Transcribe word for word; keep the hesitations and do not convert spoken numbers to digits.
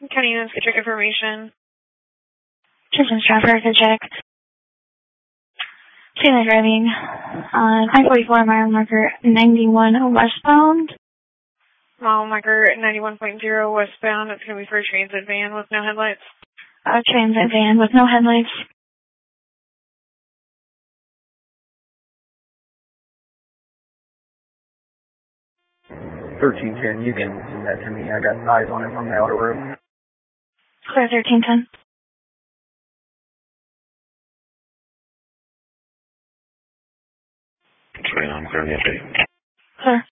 County units, get check information. Citizens traffic, good check. Taylor driving on I forty-four, mile marker ninety-one westbound. Mile marker ninety-one point zero westbound. It's going to be for a transit van with no headlights. A transit van with no headlights. thirteen ten, you can send that to me. I got eyes on it on the outer room. Clear thirteen ten. Sorry, I'm clear the update. Clear.